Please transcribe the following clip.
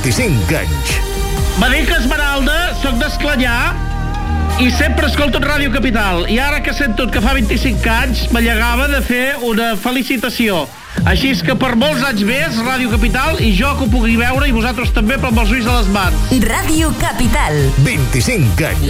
25 anys. Me dic Esmeralda, soc d'Esclanyà i sempre escolto Ràdio Capital. I ara que sento que fa 25 anys, me llegava de fer una felicitació. Així és que per molts anys més, Ràdio Capital, i jo que ho pugui veure, i vosaltres també, però amb els ulls a les mans. Ràdio Capital. 25 anys.